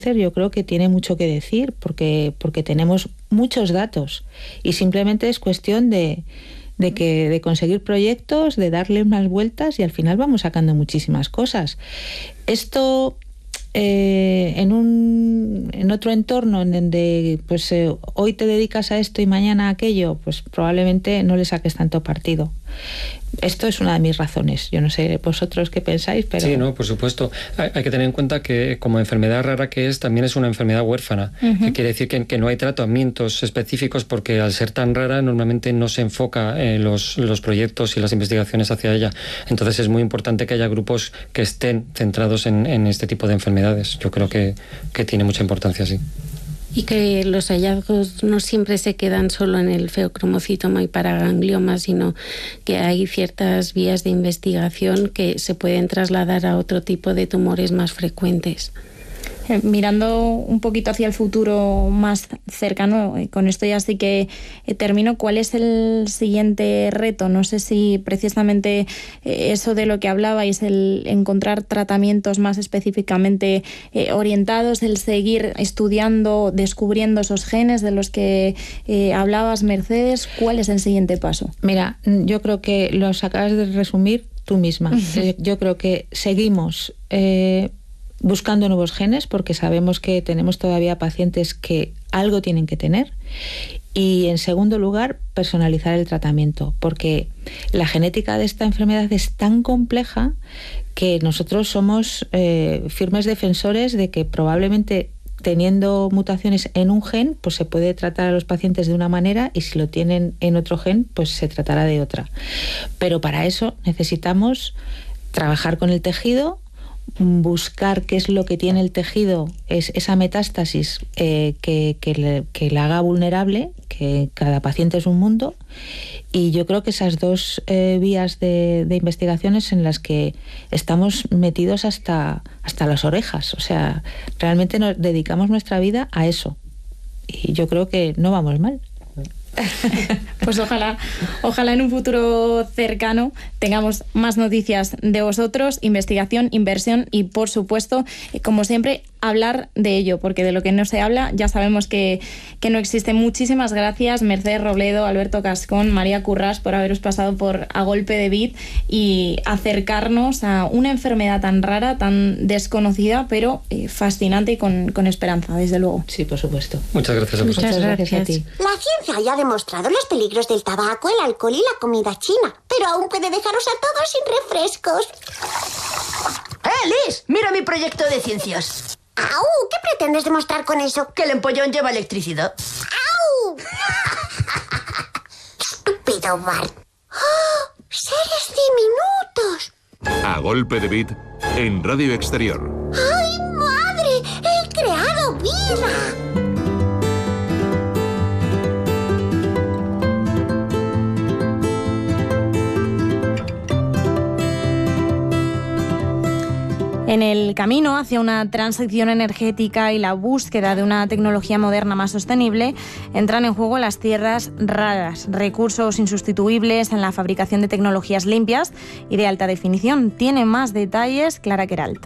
yo creo que tiene mucho que decir porque tenemos muchos datos y simplemente es cuestión de conseguir proyectos, de darle unas vueltas y al final vamos sacando muchísimas cosas. Esto en otro entorno en donde pues hoy te dedicas a esto y mañana a aquello, pues probablemente no le saques tanto partido. Esto es una de mis razones. Yo no sé vosotros qué pensáis, pero... Sí, no, por supuesto. Hay que tener en cuenta que como enfermedad rara que es, también es una enfermedad huérfana. Que quiere decir que no hay tratamientos específicos porque al ser tan rara normalmente no se enfoca los proyectos y las investigaciones hacia ella. Entonces es muy importante que haya grupos que estén centrados en este tipo de enfermedades. Yo creo que tiene mucha importancia, sí. Y que los hallazgos no siempre se quedan solo en el feocromocitoma y paraganglioma, sino que hay ciertas vías de investigación que se pueden trasladar a otro tipo de tumores más frecuentes. Mirando un poquito hacia el futuro más cercano, con esto ya sí que termino, ¿cuál es el siguiente reto? No sé si precisamente eso de lo que hablabais, el encontrar tratamientos más específicamente orientados, el seguir estudiando, descubriendo esos genes de los que hablabas, Mercedes, ¿cuál es el siguiente paso? Mira, yo creo que los acabas de resumir tú misma. Yo creo que seguimos buscando nuevos genes porque sabemos que tenemos todavía pacientes que algo tienen que tener. Y en segundo lugar, personalizar el tratamiento, porque la genética de esta enfermedad es tan compleja que nosotros somos firmes defensores de que probablemente teniendo mutaciones en un gen, pues se puede tratar a los pacientes de una manera y si lo tienen en otro gen, pues se tratará de otra. Pero para eso necesitamos trabajar con el tejido, buscar qué es lo que tiene el tejido, es esa metástasis que la haga vulnerable, que cada paciente es un mundo, y yo creo que esas dos vías de investigaciones en las que estamos metidos hasta las orejas, o sea, realmente nos dedicamos nuestra vida a eso, y yo creo que no vamos mal. Pues ojalá en un futuro cercano tengamos más noticias de vosotros, investigación, inversión y, por supuesto, como siempre, hablar de ello, porque de lo que no se habla ya sabemos que no existe. Muchísimas gracias, Mercedes Robledo, Alberto Cascón, María Currás, por haberos pasado por A Golpe de Vid y acercarnos a una enfermedad tan rara, tan desconocida, pero fascinante y con esperanza, desde luego. Sí, por supuesto. Muchas gracias a vosotros. Muchas gracias a ti. La ciencia ya ha demostrado los peligros del tabaco, el alcohol y la comida china, pero aún puede dejaros a todos sin refrescos. Liz! ¡Mira mi proyecto de ciencias! ¡Au! ¿Qué pretendes demostrar con eso? Que el empollón lleva electricidad. ¡Au! Estúpido Bart. ¡Oh! ¡Seres diminutos! A Golpe de Vid en Radio Exterior. ¡Ay, madre! ¡He creado vida! En el camino hacia una transición energética y la búsqueda de una tecnología moderna más sostenible, entran en juego las tierras raras, recursos insustituibles en la fabricación de tecnologías limpias y de alta definición. Tiene más detalles Clara Queralt.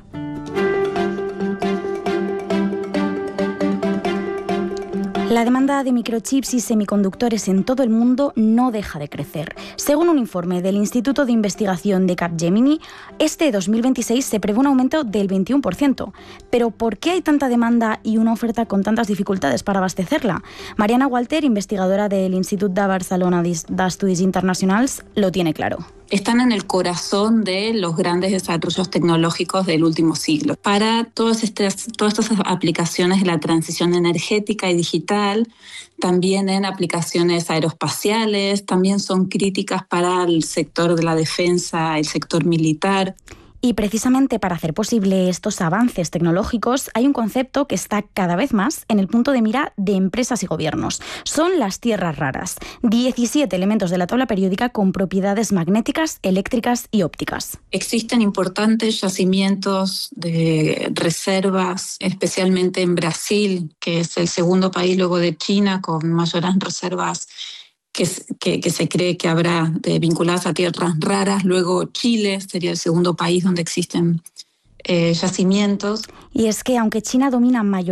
La demanda de microchips y semiconductores en todo el mundo no deja de crecer. Según un informe del Instituto de Investigación de Capgemini, este 2026 se prevé un aumento del 21%. Pero ¿por qué hay tanta demanda y una oferta con tantas dificultades para abastecerla? Mariana Walter, investigadora del Institut de Barcelona d'Estudis Internacionals, lo tiene claro. Están en el corazón de los grandes desarrollos tecnológicos del último siglo. Para todas estas aplicaciones de la transición energética y digital, también en aplicaciones aeroespaciales, también son críticas para el sector de la defensa, el sector militar. Y precisamente para hacer posible estos avances tecnológicos hay un concepto que está cada vez más en el punto de mira de empresas y gobiernos. Son las tierras raras, 17 elementos de la tabla periódica con propiedades magnéticas, eléctricas y ópticas. Existen importantes yacimientos de reservas, especialmente en Brasil, que es el segundo país luego de China con mayores reservas que se cree que habrá vinculadas a tierras raras. Luego Chile sería el segundo país donde existen yacimientos. Y es que aunque China domina